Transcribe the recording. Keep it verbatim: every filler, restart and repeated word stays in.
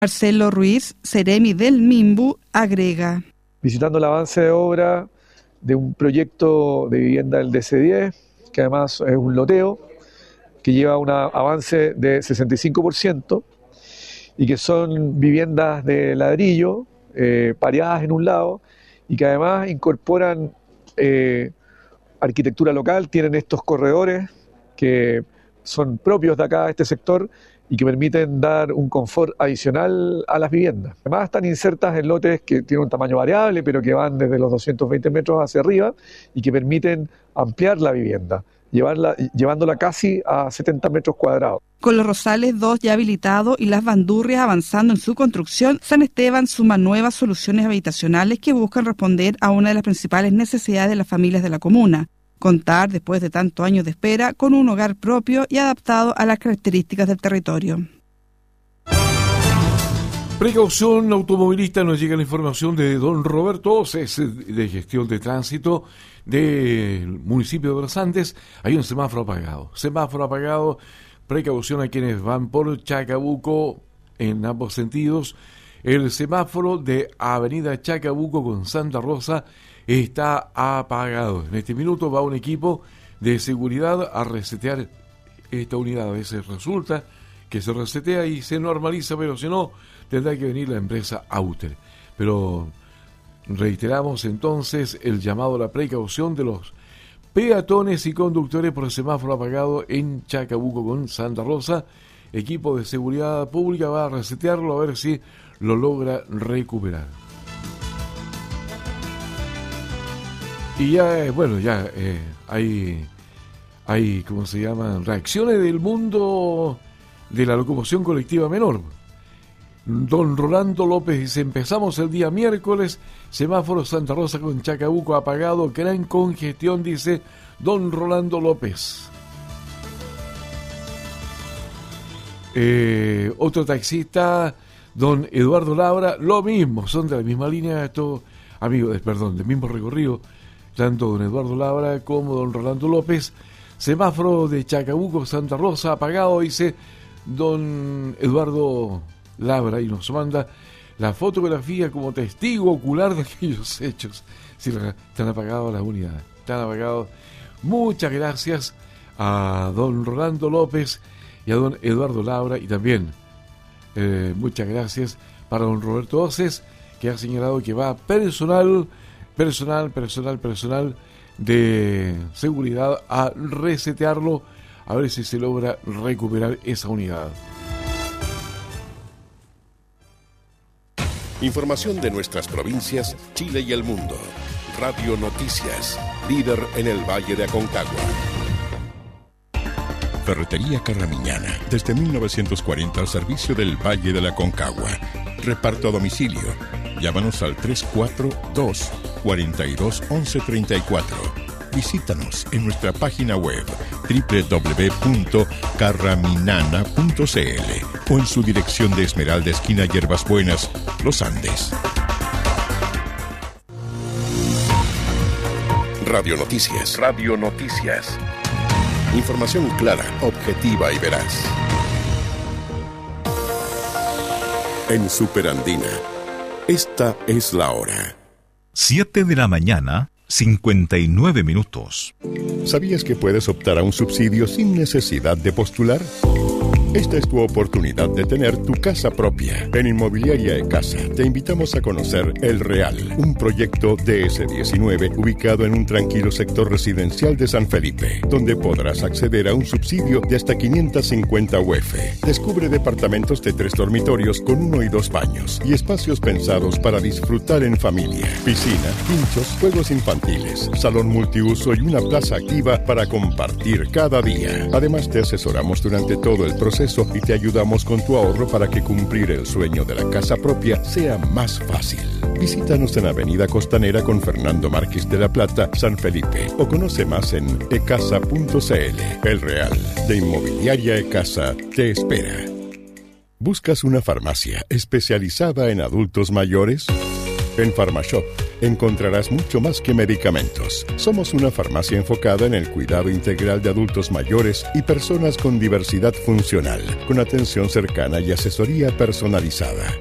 Marcelo Ruiz, Seremi del Mimbu, agrega. Visitando el avance de obra de un proyecto de vivienda del D C diez, que además es un loteo, que lleva un avance de sesenta y cinco por ciento y que son viviendas de ladrillo, eh, pareadas en un lado, y que además incorporan eh, arquitectura local, tienen estos corredores que son propios de acá, de este sector, y que permiten dar un confort adicional a las viviendas. Además están insertas en lotes que tienen un tamaño variable, pero que van desde los doscientos veinte metros hacia arriba y que permiten ampliar la vivienda, llevarla, llevándola casi a setenta metros cuadrados. Con los Rosales dos ya habilitados y las Bandurrias avanzando en su construcción, San Esteban suma nuevas soluciones habitacionales que buscan responder a una de las principales necesidades de las familias de la comuna: contar, después de tantos años de espera, con un hogar propio y adaptado a las características del territorio. Precaución automovilista, nos llega la información de don Roberto Oces, de gestión de tránsito del municipio de Los Andes. Hay un semáforo apagado, semáforo apagado, precaución a quienes van por Chacabuco en ambos sentidos. El semáforo de Avenida Chacabuco con Santa Rosa está apagado. En este minuto va un equipo de seguridad a resetear esta unidad. A veces resulta que se resetea y se normaliza, pero si no, tendrá que venir la empresa Auter. Pero reiteramos entonces el llamado a la precaución de los peatones y conductores por el semáforo apagado en Chacabuco con Santa Rosa. Equipo de seguridad pública va a resetearlo a ver si lo logra recuperar. Y ya, bueno, ya eh, hay, hay, ¿cómo se llaman? Reacciones del mundo de la locomoción colectiva menor. Don Rolando López dice: empezamos el día miércoles, semáforo Santa Rosa con Chacabuco apagado, gran congestión, dice don Rolando López. Eh, otro taxista, don Eduardo Labra, lo mismo, son de la misma línea estos amigos, perdón, del mismo recorrido, tanto don Eduardo Labra como don Rolando López. Semáforo de Chacabuco Santa Rosa apagado, dice don Eduardo Labra, y nos manda la fotografía como testigo ocular de aquellos hechos. Sí, están apagadas las unidades, están apagados. Muchas gracias a don Rolando López y a don Eduardo Labra, y también eh, muchas gracias para don Roberto Oces, que ha señalado que va personal, personal, personal, personal de seguridad a resetearlo, a ver si se logra recuperar esa unidad. Información de nuestras provincias, Chile y el mundo. Radio Noticias, líder en el Valle de Aconcagua. Ferretería Carramiñana, desde mil novecientos cuarenta al servicio del Valle de la Aconcagua. Reparto a domicilio. Llámanos al tres cuatro dos, cuatro dos, once treinta y cuatro. Visítanos en nuestra página web doble u doble u doble u punto carraminana punto c l o en su dirección de Esmeralda, esquina Hierbas Buenas, Los Andes. Radio Noticias. Radio Noticias. Información clara, objetiva y veraz. En Superandina, esta es la hora. siete de la mañana, cincuenta y nueve minutos. ¿Sabías que puedes optar a un subsidio sin necesidad de postular? Esta es tu oportunidad de tener tu casa propia. En Inmobiliaria E-Casa te invitamos a conocer El Real, un proyecto D S diecinueve ubicado en un tranquilo sector residencial de San Felipe, donde podrás acceder a un subsidio de hasta quinientos cincuenta U F. Descubre departamentos de tres dormitorios con uno y dos baños y espacios pensados para disfrutar en familia. Piscina, pinchos, juegos infantiles, salón multiuso y una plaza activa para compartir cada día. Además, te asesoramos durante todo el proceso y te ayudamos con tu ahorro para que cumplir el sueño de la casa propia sea más fácil. Visítanos en Avenida Costanera con Fernando Márquez de la Plata, San Felipe, o conoce más en e casa punto c l. El Real de Inmobiliaria E-Casa te espera. ¿Buscas una farmacia especializada en adultos mayores? En PharmaShop encontrarás mucho más que medicamentos. Somos una farmacia enfocada en el cuidado integral de adultos mayores y personas con diversidad funcional, con atención cercana y asesoría personalizada.